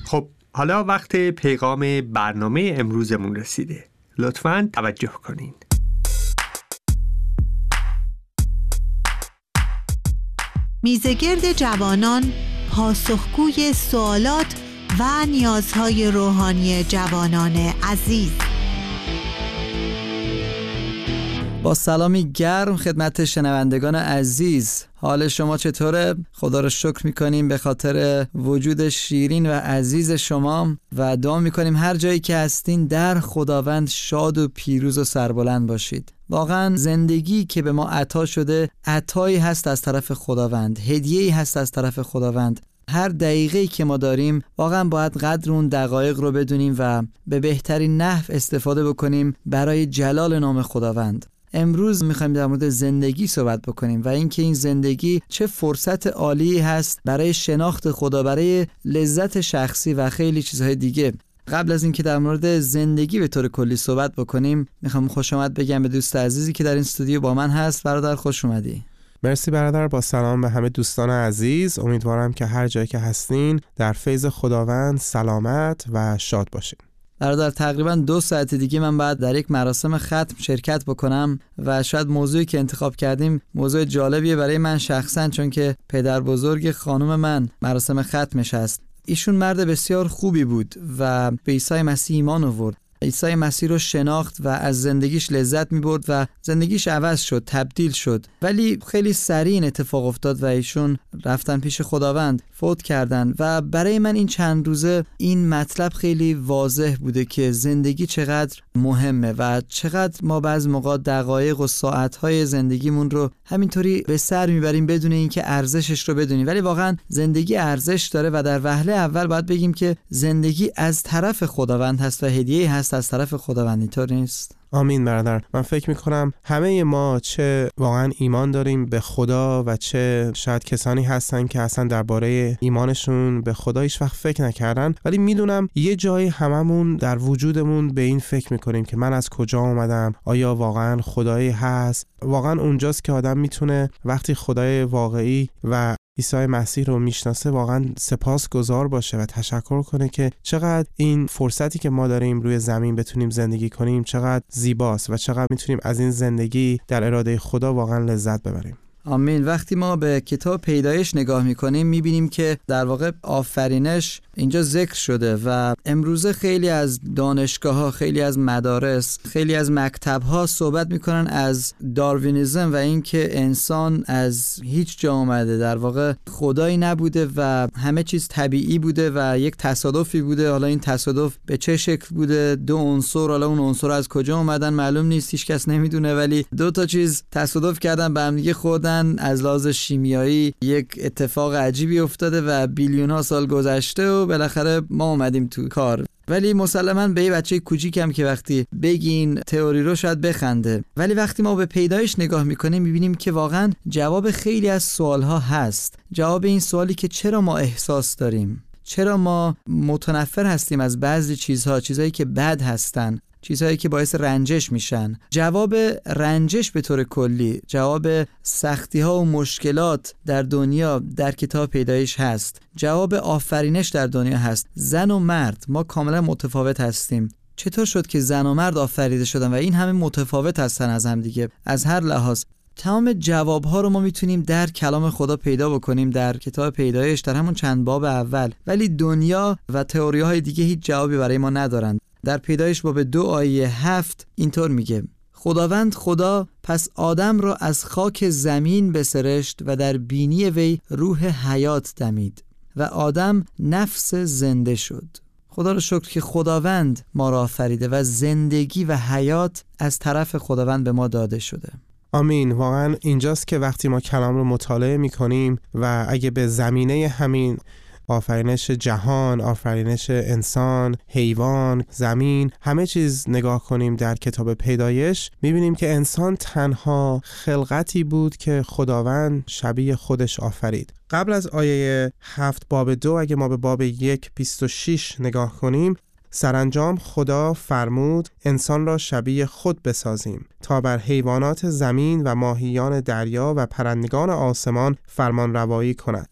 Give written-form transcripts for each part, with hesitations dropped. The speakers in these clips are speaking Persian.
خب حالا وقت پیغام برنامه امروزمون رسیده. لطفاً توجه کنین. میزگرد جوانان پاسخگوی سوالات و نیازهای روحانی جوانان عزیز. با سلامی گرم خدمت شنوندگان عزیز، حال شما چطوره؟ خدا رو شکر میکنیم به خاطر وجود شیرین و عزیز شما و دعا میکنیم هر جایی که هستین در خداوند شاد و پیروز و سربلند باشید. واقعا زندگی که به ما عطا شده عطایی هست از طرف خداوند، هدیه‌ای هست از طرف خداوند. هر دقیقه‌ای که ما داریم واقعا باید قدر اون دقایق رو بدونیم و به بهترین نحو استفاده بکنیم برای جلال نام خداوند. امروز میخوایم در مورد زندگی صحبت بکنیم و اینکه این زندگی چه فرصت عالی هست برای شناخت خدا، برای لذت شخصی و خیلی چیزهای دیگه. قبل از اینکه در مورد زندگی به طور کلی صحبت بکنیم، میخوام خوش آمد بگم به دوست عزیزی که در این استودیو با من هست. برادر خوش اومدی. مرسی برادر. با سلام به همه دوستان عزیز. امیدوارم که هر جایی که هستین در فیض خداوند سلامت و شاد باشین. برادر تقریبا 2 ساعت دیگه من باید در یک مراسم ختم شرکت بکنم و شاید موضوعی که انتخاب کردیم موضوع جالبیه برای من شخصا، چون که پدر بزرگ خانم من مراسم ختمش هست. ایشون مرد بسیار خوبی بود و به عیسی مسیح ایمان آورد. عیسی مسیح رو شناخت و از زندگیش لذت می‌برد و زندگیش عوض شد، تبدیل شد. ولی خیلی سریع این اتفاق افتاد و ایشون رفتن پیش خداوند، فوت کردن. و برای من این چند روزه این مطلب خیلی واضح بوده که زندگی چقدر مهمه و چقدر ما بعضی موقع دقایق و ساعت‌های زندگیمون رو همینطوری به سر میبریم بدون اینکه ارزشش رو بدونیم. ولی واقعا زندگی ارزش داره و در وهله اول باید بگیم که زندگی از طرف خداوند هست و هدیه هست از طرف خداوند. اینطور نیست؟ آمین برادر. من فکر میکنم همه ما چه واقعا ایمان داریم به خدا و چه شاید کسانی هستن که اصلا درباره ایمانشون به خدا هیچ وقت فکر نکردن، ولی میدونم یه جایی هممون در وجودمون به این فکر میکنیم که من از کجا اومدم، آیا واقعا خدایی هست. واقعا اونجاست که آدم میتونه وقتی خدای واقعی و عیسی مسیح رو میشناسه واقعا سپاسگزار باشه و تشکر کنه که چقدر این فرصتی که ما داریم روی زمین بتونیم زندگی کنیم چقدر زیباست و چقدر میتونیم از این زندگی در اراده خدا واقعا لذت ببریم. آمین. وقتی ما به کتاب پیدایش نگاه میکنیم میبینیم که در واقع آفرینش اینجا ذکر شده و امروزه خیلی از دانشگاه‌ها، خیلی از مدارس، خیلی از مکتب‌ها صحبت میکنن از داروینیسم و اینکه انسان از هیچ جا اومده، در واقع خدایی نبوده و همه چیز طبیعی بوده و یک تصادفی بوده. حالا این تصادف به چه شکل بوده، 2 عنصر، حالا اون عنصر از کجا اومدن معلوم نیست، هیچ کس نمیدونه، ولی 2 تا چیز تصادف کردن به هم دیگه خوردن. از لحاظ شیمیایی یک اتفاق عجیبی افتاده و بیلیون‌ها سال گذشته و بالاخره ما اومدیم تو کار. ولی مسلماً به یه بچه کوچیکم که وقتی بگین تئوری رو شاید بخنده، ولی وقتی ما به پیدایش نگاه میکنیم میبینیم که واقعاً جواب خیلی از سوالها هست. جواب این سوالی که چرا ما احساس داریم، چرا ما متنفر هستیم از بعضی چیزها، چیزهایی که بد هستن، چیزهایی که باعث رنجش میشن. جواب رنجش به طور کلی، جواب سختی ها و مشکلات در دنیا در کتاب پیدایش هست. جواب آفرینش در دنیا هست. زن و مرد ما کاملا متفاوت هستیم. چطور شد که زن و مرد آفریده شدن و این همه متفاوت هستن از هم دیگه از هر لحاظ؟ تمام جوابها رو ما میتونیم در کلام خدا پیدا بکنیم در کتاب پیدایش، در همون چند باب اول. ولی دنیا و تئوری‌های دیگه هیچ جوابی برای ما ندارن. در پیدایش باب 2 آیه 7 اینطور میگه: خداوند خدا پس آدم را از خاک زمین بسرشت و در بینی وی روح حیات دمید و آدم نفس زنده شد. خدا رو شکر که خداوند ما را آفریده و زندگی و حیات از طرف خداوند به ما داده شده. آمین. واقعا اینجاست که وقتی ما کلام رو مطالعه میکنیم و اگه به زمینه همین آفرینش جهان، آفرینش انسان، حیوان، زمین، همه چیز نگاه کنیم در کتاب پیدایش، میبینیم که انسان تنها خلقتی بود که خداوند شبیه خودش آفرید. قبل از آیه 7 باب 2 اگه ما به باب 1:26 نگاه کنیم، سرانجام خدا فرمود انسان را شبیه خود بسازیم تا بر حیوانات زمین و ماهیان دریا و پرندگان آسمان فرمان روایی کند.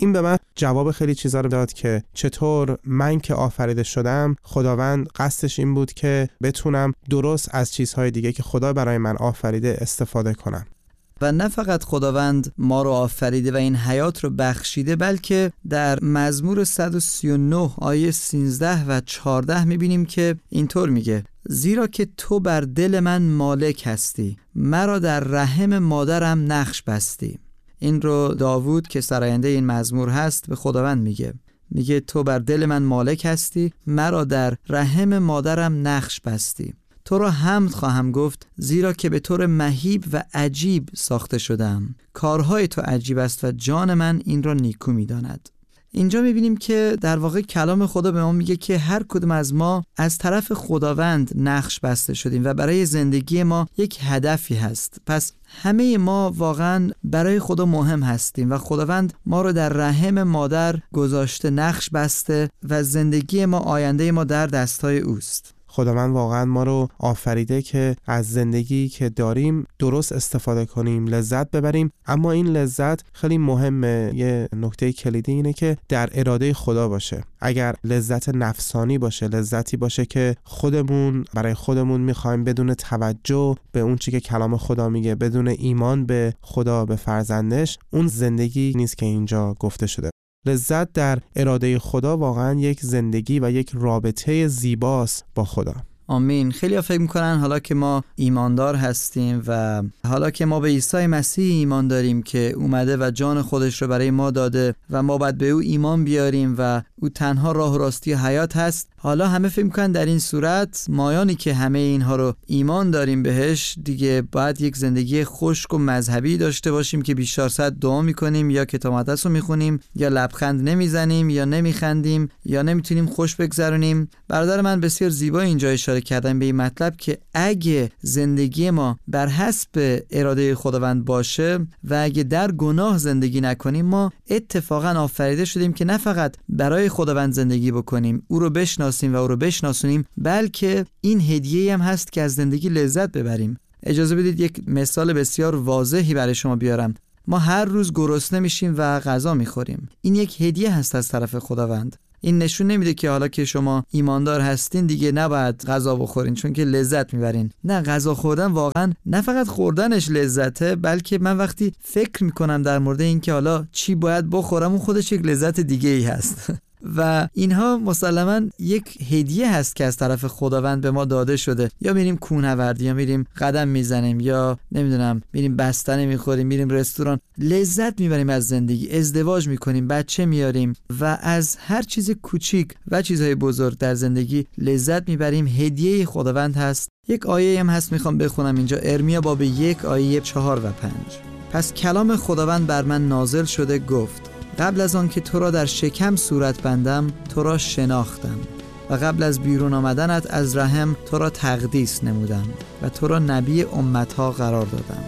این به من جواب خیلی چیزا رو داد که چطور من که آفریده شدم، خداوند قصدش این بود که بتونم درست از چیزهای دیگه که خدا برای من آفریده استفاده کنم. و نه فقط خداوند ما رو آفریده و این حیات رو بخشیده، بلکه در مزمور 139 آیه 13 و 14 میبینیم که اینطور میگه: زیرا که تو بر دل من مالک هستی، مرا در رحم مادرم نقش بستی. این رو داوود که سراینده این مزمور هست به خداوند میگه تو بر دل من مالک هستی، مرا در رحم مادرم نقش بستی. تو را حمد خواهم گفت، زیرا که به طور مهیب و عجیب ساخته شدم. کارهای تو عجیب است و جان من این را نیکو می‌داند. اینجا می‌بینیم که در واقع کلام خدا به ما میگه که هر کدوم از ما از طرف خداوند نقش بسته شدیم و برای زندگی ما یک هدفی هست. پس همه ما واقعا برای خدا مهم هستیم و خداوند ما رو در رحم مادر گذاشته، نقش بسته و زندگی ما، آینده ما در دستای اوست. خداوند واقعا ما رو آفریده که از زندگی که داریم درست استفاده کنیم، لذت ببریم. اما این لذت خیلی مهمه. یه نکته کلیدی اینه که در اراده خدا باشه. اگر لذت نفسانی باشه، لذتی باشه که خودمون برای خودمون میخوایم بدون توجه به اون چی که کلام خدا میگه، بدون ایمان به خدا، به فرزندش، اون زندگی نیست که اینجا گفته شده. لذت در اراده خدا واقعا یک زندگی و یک رابطه زیباست با خدا. آمین. خیلی ها فکر میکنن حالا که ما ایماندار هستیم و حالا که ما به عیسی مسیح ایمان داریم که اومده و جان خودش رو برای ما داده و ما باید به او ایمان بیاریم و او تنها راه و راستی حیات هست، حالا همه فکر میکنن در این صورت مایانی که همه اینها رو ایمان داریم بهش، دیگه باید یک زندگی خشک و مذهبی داشته باشیم که بیشتر ساعت دعا میکنیم یا کتاب مقدس رو میخونیم یا لبخند نمیزنیم یا نمیخندیم یا نمیتونیم خوش بگذرونیم. برادر من بسیار زیبا اینجا اشاره کردن به این مطلب که اگه زندگی ما بر حسب اراده خداوند باشه و اگه در گناه زندگی نکنیم، ما اتفاقا آفریده شدیم که نه فقط برای خداوند زندگی بکنیم، او رو بشناسیم و او رو بشناسونیم، بلکه این هدیه‌ای هم هست که از زندگی لذت ببریم. اجازه بدید یک مثال بسیار واضحی برای شما بیارم. ما هر روز گرسنه میشیم و غذا میخوریم. این یک هدیه هست از طرف خداوند. این نشون نمیده که حالا که شما ایماندار هستین دیگه نباید غذا بخورین چون که لذت میبرین. نه، غذا خوردن واقعا نه فقط خوردنش لذته، بلکه من وقتی فکر میکنم در مورد این که حالا چی باید بخورم، اون خودش یک لذت دیگه ای هست. و اینها مسلماً یک هدیه هست که از طرف خداوند به ما داده شده. یا میریم کوهنوردی، یا میریم قدم میزنیم، یا نمیدونم میریم بستنی میخوریم، میریم رستوران، لذت میبریم از زندگی، ازدواج میکنیم، بچه میاریم و از هر چیز کوچیک و چیزهای بزرگ در زندگی لذت میبریم. هدیه خداوند هست. یک آیه هم هست میخوام بخونم اینجا، ارمیا باب 1 آیه 4 و 5. پس کلام خداوند بر من نازل شده گفت: قبل از آن که تو را در شکم صورت بندم تو را شناختم و قبل از بیرون آمدنت از رحم تو را تقدیس نمودم و تو را نبی امتها قرار دادم.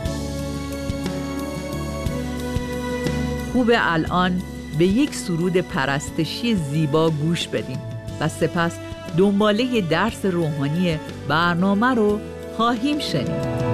خوب الان به یک سرود پرستشی زیبا گوش بدیم و سپس دنباله درس روحانی برنامه رو خواهیم شنید.